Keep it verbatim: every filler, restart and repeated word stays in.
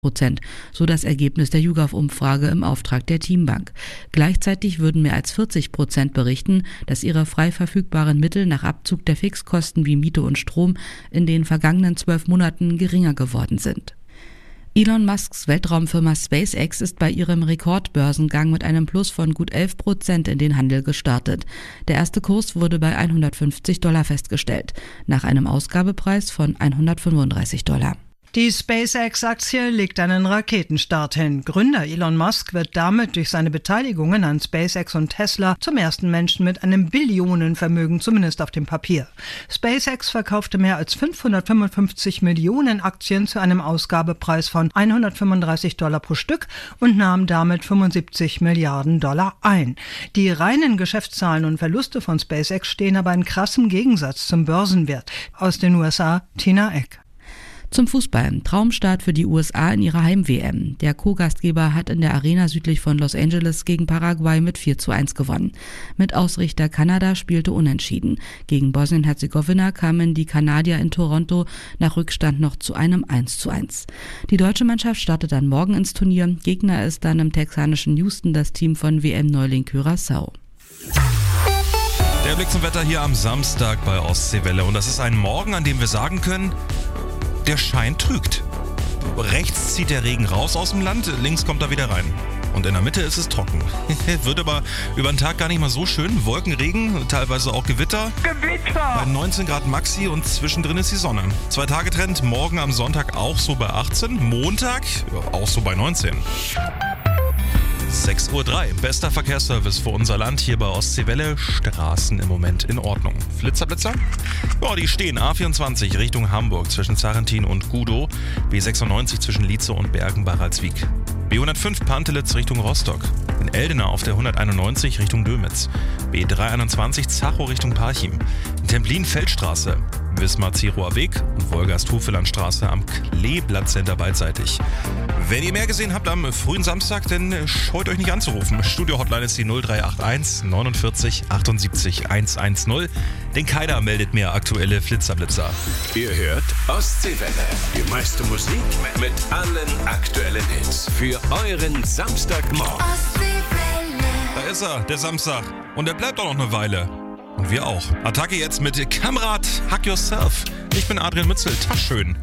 Prozent, so das Ergebnis der YouGov-Umfrage im Auftrag der Teambank. Gleichzeitig würden mehr als vierzig Prozent berichten, dass ihre frei verfügbaren Mittel nach Abzug der Fixkosten wie Miete und Strom in den vergangenen zwölf Monaten geringer geworden sind. Elon Musks Weltraumfirma SpaceX ist bei ihrem Rekordbörsengang mit einem Plus von gut elf Prozent in den Handel gestartet. Der erste Kurs wurde bei hundertfünfzig Dollar festgestellt, nach einem Ausgabepreis von hundertfünfunddreißig Dollar. Die SpaceX-Aktie legt einen Raketenstart hin. Gründer Elon Musk wird damit durch seine Beteiligungen an SpaceX und Tesla zum ersten Menschen mit einem Billionenvermögen, zumindest auf dem Papier. SpaceX verkaufte mehr als fünfhundertfünfundfünfzig Millionen Aktien zu einem Ausgabepreis von hundertfünfunddreißig Dollar pro Stück und nahm damit fünfundsiebzig Milliarden Dollar ein. Die reinen Geschäftszahlen und Verluste von SpaceX stehen aber in krassem Gegensatz zum Börsenwert. Aus den U S A, Tina Eck. Zum Fußball. Traumstart für die U S A in ihrer Heim-W M. Der Co-Gastgeber hat in der Arena südlich von Los Angeles gegen Paraguay mit vier zu eins gewonnen. Mit Ausrichter Kanada spielte unentschieden. Gegen Bosnien-Herzegowina kamen die Kanadier in Toronto nach Rückstand noch zu einem eins zu eins. Die deutsche Mannschaft startet dann morgen ins Turnier. Gegner ist dann im texanischen Houston das Team von W M-Neuling Curaçao. Der Blick zum Wetter hier am Samstag bei Ostseewelle. Und das ist ein Morgen, an dem wir sagen können, der Schein trügt. Rechts zieht der Regen raus aus dem Land, links kommt er wieder rein. Und in der Mitte ist es trocken. Wird aber über den Tag gar nicht mal so schön. Wolkenregen, teilweise auch Gewitter. Gewitter! Bei neunzehn Grad Maxi und zwischendrin ist die Sonne. Zwei Tage Trend, morgen am Sonntag auch so bei achtzehn, Montag auch so bei neunzehn. sechs Uhr drei, bester Verkehrsservice für unser Land hier bei Ostseewelle. Straßen im Moment in Ordnung. Flitzerblitzer? Ja, die stehen. A vierundzwanzig Richtung Hamburg zwischen Zarentin und Gudow. B sechsundneunzig zwischen Lietze und Bergen-Baralswijk. B hundertfünf Pantelitz Richtung Rostock. In Eldena auf der hunderteinundneunzig Richtung Dömitz. B dreihunderteinundzwanzig Zachow Richtung Parchim. In Templin Feldstraße. Wismar-Zerower Weg und Wolgast-Hufelandstraße am Kleeblatt-Center beidseitig. Wenn ihr mehr gesehen habt am frühen Samstag, dann scheut euch nicht anzurufen. Studio-Hotline ist die null drei acht eins neunundvierzig achtundsiebzig hundertzehn. Denn keiner meldet mehr aktuelle Flitzerblitzer. Ihr hört Ostseewelle. Die meiste Musik mit allen aktuellen Hits. Für euren Samstagmorgen. Da ist er, der Samstag. Und er bleibt auch noch eine Weile. Und wir auch. Attacke jetzt mit Kamerad Hack Yourself. Ich bin Adrian Mützel. Tag schön.